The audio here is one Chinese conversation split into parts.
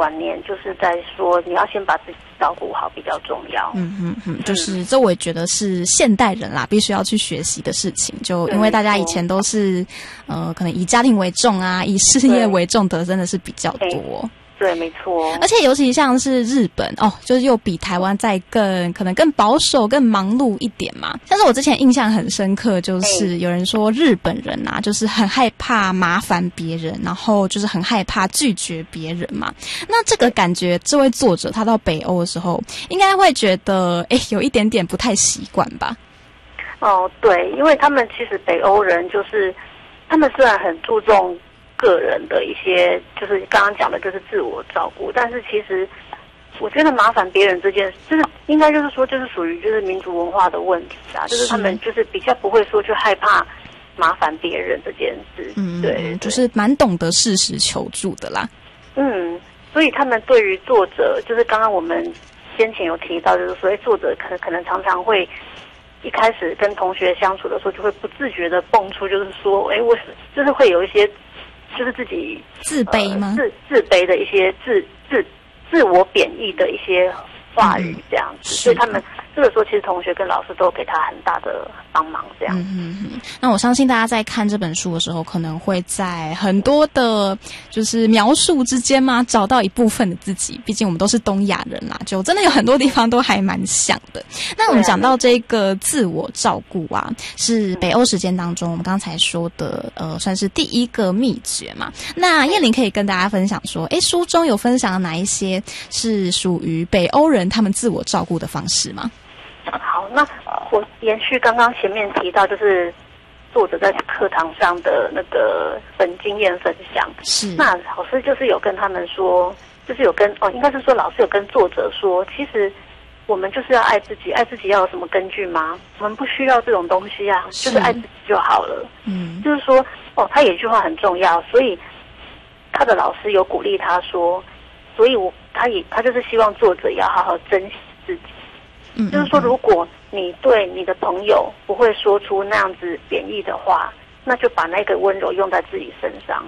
观念，就是在说你要先把自己照顾好比较重要。 就是这我也觉得是现代人啦必须要去学习的事情，就因为大家以前都是可能以家庭为重啊，以事业为重的真的是比较多。 对，没错。 而且尤其像是日本就是又比台湾再可能更保守、更忙碌一点嘛。像是我之前印象很深刻，就是有人说日本人啊，就是很害怕麻烦别人，然后就是很害怕拒绝别人嘛。那这个感觉，这位作者他到北欧的时候，应该会觉得有一点点不太习惯吧？ 对，因为他们其实北欧人就是他们虽然很注重个人的一些，就是刚刚讲的，就是自我照顾。但是其实，我觉得麻烦别人这件事，就是应该就是说，就是属于就是民族文化的问题啊，就是他们就是比较不会说去害怕麻烦别人这件事。对， 就是蛮懂得适时求助的啦。 所以他们对于作者，就是刚刚我们先前有提到，就是说，作者可能常常会一开始跟同学相处的时候，就会不自觉的蹦出，就是说，我就是会有一些。就是自己自卑吗？ 自卑的一些自我贬义的一些话语这样子，所以他们这个时候其实同学跟老师都给他很大的帮忙这样。 那我相信大家在看这本书的时候，可能会在很多的就是描述之间嘛，找到一部分的自己。毕竟我们都是东亚人啦，就真的有很多地方都还蛮像的。那我们讲到这个自我照顾啊，是北欧实践当中我们刚才说的算是第一个秘诀嘛。那燕玲可以跟大家分享说，书中有分享哪一些是属于北欧人他们自我照顾的方式吗？ 好，那我延续刚刚前面提到，就是作者在课堂上的那个经验分享。 是， 那老师就是有跟他们说，就是有跟应该是说老师有跟作者说，其实我们就是要爱自己，爱自己要有什么根据吗？我们不需要这种东西啊，就是爱自己就好了。就是说他有一句话很重要，所以他的老师有鼓励他说，所以他就是希望作者要好好珍惜自己。就是说，如果你对你的朋友不会说出那样子贬义的话，那就把那个温柔用在自己身上。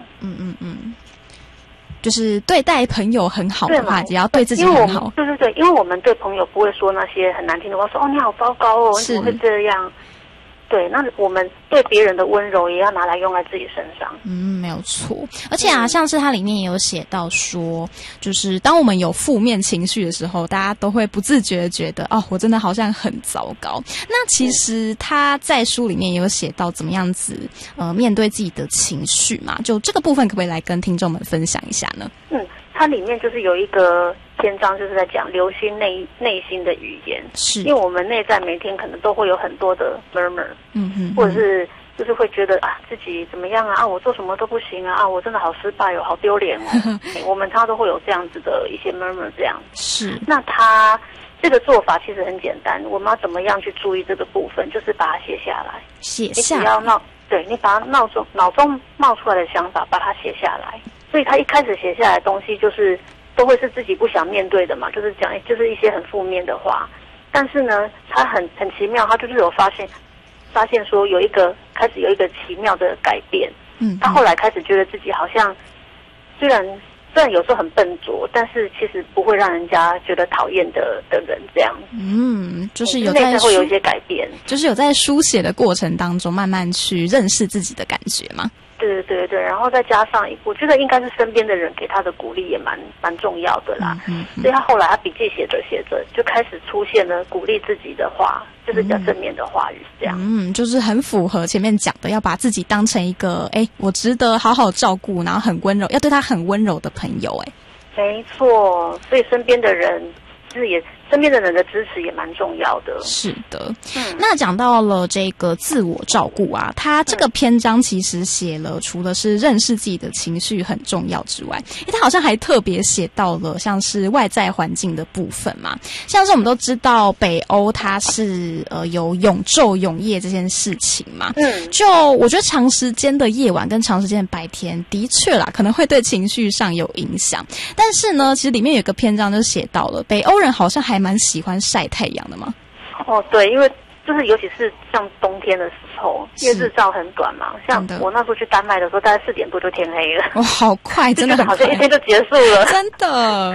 就是对待朋友很好的话，只要对自己很好。 对，因为我们对朋友不会说那些很难听的话，说你好糟糕哦，你怎么会这样？对，那我们对别人的温柔也要拿来用在自己身上。 没有错。而且像是它里面也有写到说，就是当我们有负面情绪的时候，大家都会不自觉的觉得我真的好像很糟糕。那其实他在书里面也有写到怎么样子面对自己的情绪嘛，就这个部分可不可以来跟听众们分享一下呢？ 它里面就是有一个篇章，就是在讲留心内心的语言。是，因为我们内在每天可能都会有很多的 murmur，或者是就是会觉得自己怎么样啊，我做什么都不行啊，我真的好失败哦，好丢脸哦。我们常常都会有这样子的一些 murmur 这样。是，那他这个做法其实很简单，我们要怎么样去注意这个部分？就是把它写下来，你只要你把它脑中冒出来的想法，把它写下来。所以他一开始写下来的东西，就是都会是自己不想面对的嘛，就是讲就是一些很负面的话。但是呢，他很奇妙，他就是有发现说开始有一个奇妙的改变。他后来开始觉得自己好像虽然有时候很笨拙，但是其实不会让人家觉得讨厌的人这样。 就是有在会有一些改变， 就是有在书写的过程当中慢慢去认识自己的感觉嘛。 对，然后再加上我觉得应该是身边的人给他的鼓励也蛮重要的啦。所以他后来他笔记写着就开始出现了鼓励自己的话，就是比较正面的话语这样。 就是很符合前面讲的，要把自己当成一个我值得好好照顾，然后很温柔，要对他很温柔的朋友。 没错，所以身边的人身边的人的支持也蛮重要的。是的。 那讲到了这个自我照顾啊，他这个篇章其实写了除了是认识自己的情绪很重要之外，他好像还特别写到了像是外在环境的部分嘛。像是我们都知道北欧它是有永昼永夜这件事情嘛。就我觉得长时间的夜晚跟长时间的白天的确啦可能会对情绪上有影响。但是呢，其实里面有一个篇章就写到了北欧人好像还蛮喜欢晒太阳的嘛。 对，因为就是尤其是像冬天的时候，因为日照很短嘛，像我那时候去丹麦的时候，大概4点多就天黑了。 哇，好快，真的很快， 好像一天就结束了， 真的。